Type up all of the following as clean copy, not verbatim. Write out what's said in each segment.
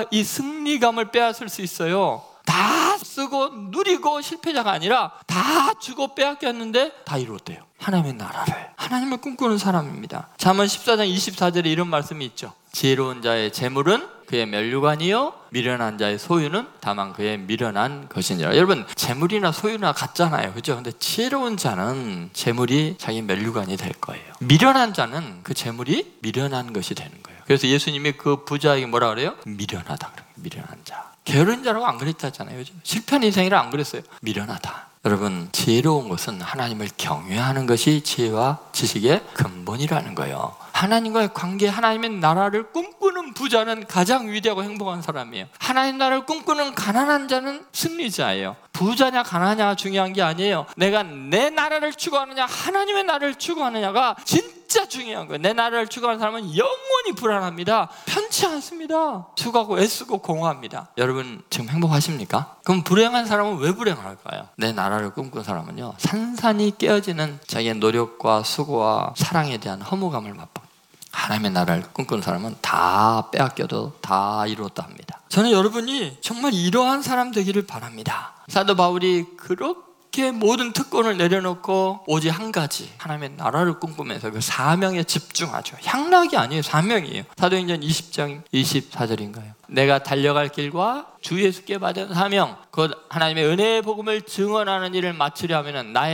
우리가 이 승리감을 빼앗을 수 있어요. 다 쓰고 누리고 실패자가 아니라 다 주고 빼앗겼는데 다 이뤘대요. 하나님의 나라를, 하나님을 꿈꾸는 사람입니다. 잠언 14장 24절에 이런 말씀이 있죠. 지혜로운 자의 재물은 그의 면류관이요 미련한 자의 소유는 다만 그의 미련한 것이니라. 여러분, 재물이나 소유나 같잖아요, 그죠? 근데 지혜로운 자는 재물이 자기 면류관이 될 거예요. 미련한 자는 그 재물이 미련한 것이 되는 거예요. 그래서 예수님이 그 부자에게 뭐라 그래요? 미련하다 그래요. 미련한 자. 게으른 자라고 안 그랬잖아요, 그죠? 실패한 인생이라 안 그랬어요. 미련하다. 여러분, 지혜로운 것은 하나님을 경외하는 것이 지혜와 지식의 근본이라는 거예요. 하나님과의 관계, 하나님의 나라를 꿈꾸는 부자는 가장 위대하고 행복한 사람이에요. 하나님 나라를 꿈꾸는 가난한 자는 승리자예요. 부자냐 가난하냐가 중요한 게 아니에요. 내가 내 나라를 추구하느냐 하나님의 나라를 추구하느냐가 진짜 중요한 거예요. 내 나라를 추구하는 사람은 영원히 불안합니다. 편치 않습니다. 수고하고 애쓰고 공허합니다. 여러분 지금 행복하십니까? 그럼 불행한 사람은 왜 불행할까요? 내 나라를 꿈꾸는 사람은요, 산산이 깨어지는 자기의 노력과 수고와 사랑에 대한 허무감을 맛보고, 하나님의 나라를 꿈꾸는 사람은 다 빼앗겨도 다 이루었다 합니다. 저는 여러분이 정말 이러한 사람 되기를 바랍니다. 사도 바울이 그렇게 모든 특권을 내려놓고 오직 한 가지, 하나님의 나라를 꿈꾸면서 그 사명에 집중하죠. 향락이 아니에요, 사명이에요. 사도행전 20장 24절인가요? 내가 달려갈 길과 주 예수께 받은 사명, 곧 하나님의 은혜의 복음을 증언하는 일을 마치려 하면 나의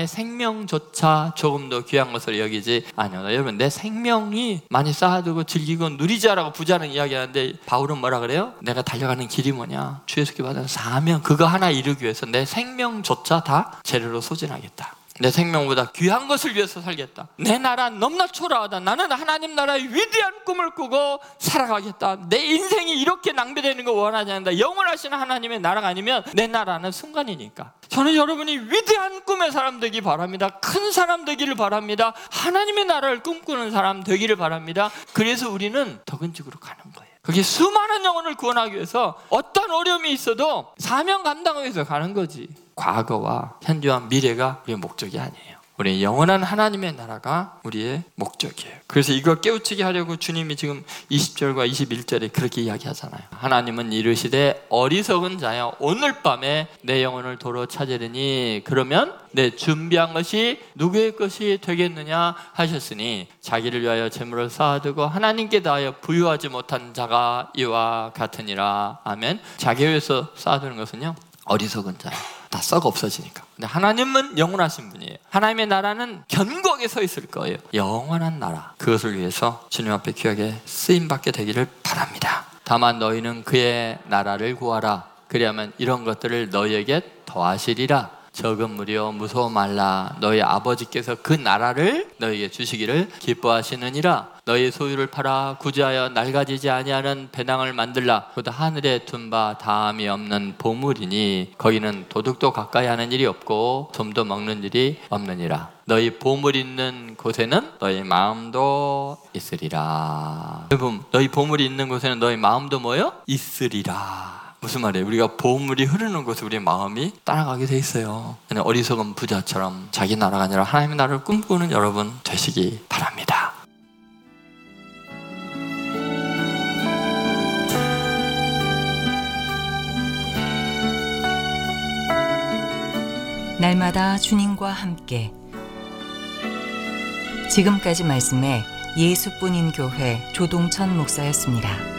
생명조차 조금도 귀한 것을 여기지 아니하다. 여러분, 내 생명이 많이 쌓아두고 즐기고 누리자라고 부자는 이야기하는데, 바울은 뭐라 그래요? 내가 달려가는 길이 뭐냐? 주 예수께 받은 사명, 그거 하나 이루기 위해서 내 생명조차 다 재료로 소진하겠다. 내 생명보다 귀한 것을 위해서 살겠다. 내 나라 너무나 초라하다. 나는 하나님 나라의 위대한 꿈을 꾸고 살아가겠다. 내 인생이 이렇게 낭비되는 거 원하지 않는다. 영원하신 하나님의 나라가 아니면 내 나라는 순간이니까. 저는 여러분이 위대한 꿈의 사람 되기 바랍니다. 큰 사람 되기를 바랍니다. 하나님의 나라를 꿈꾸는 사람 되기를 바랍니다. 그래서 우리는 덕은직으로 가는 거예요. 그게 수많은 영혼을 구원하기 위해서 어떤 어려움이 있어도 사명 감당하기 위해서 가는 거지. 과거와 현재와 미래가 우리의 목적이 아니에요. 우리의 영원한 하나님의 나라가 우리의 목적이에요. 그래서 이걸 깨우치게 하려고 주님이 지금 20절과 21절에 그렇게 이야기하잖아요. 하나님은 이르시되 어리석은 자여 오늘 밤에 내 영혼을 도로 찾으리니 그러면 내 준비한 것이 누구의 것이 되겠느냐 하셨으니 자기를 위하여 재물을 쌓아두고 하나님께 다하여 부유하지 못한 자가 이와 같으니라. 아멘. 자기를 위해서 쌓아두는 것은요, 어리석은 자예요. 다 썩어 없어지니까. 근데 하나님은 영원하신 분이에요. 하나님의 나라는 견고하게 서 있을 거예요. 영원한 나라, 그것을 위해서 주님 앞에 귀하게 쓰임받게 되기를 바랍니다. 다만 너희는 그의 나라를 구하라. 그리하면 이런 것들을 너희에게 더하시리라. 적은 무려 무서워 말라. 너희 아버지께서 그 나라를 너희에게 주시기를 기뻐하시느니라. 너희 소유를 팔아 구제하여 낡아지지 아니하는 배낭을 만들라. 곧 하늘에 둔 바 다함이 없는 보물이니 거기는 도둑도 가까이 하는 일이 없고 돔도 먹는 일이 없느니라. 너희 보물 있는 곳에는 너희 마음도 있으리라. 여러분, 너희 보물이 있는 곳에는 너희 마음도 뭐예요? 있으리라. 무슨 말이에요? 우리가 보물이 흐르는 곳에 우리의 마음이 따라가게 돼 있어요. 어리석은 부자처럼 자기 나라가 아니라 하나님의 나라를 꿈꾸는 여러분 되시기 바랍니다. 날마다 주님과 함께. 지금까지 말씀에 예수뿐인 교회 조동천 목사였습니다.